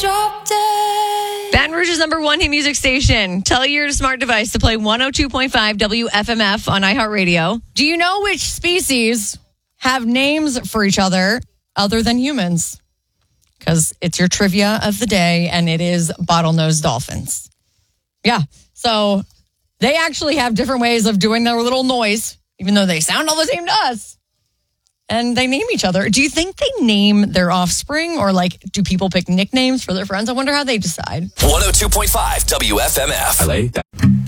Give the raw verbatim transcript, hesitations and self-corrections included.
drop dead. Baton Rouge's number one hit music station. Tell your smart device to play one oh two point five W F M F on iHeartRadio. Do you know which species have names for each other other than humans? Because it's your trivia of the day, and it is bottlenose dolphins. Yeah, so they actually have different ways of doing their little noise, even though they sound all the same to us. And they name each other. Do you think they name their offspring, or like, do people pick nicknames for their friends? I wonder how they decide. one oh two point five W F M F. I like that.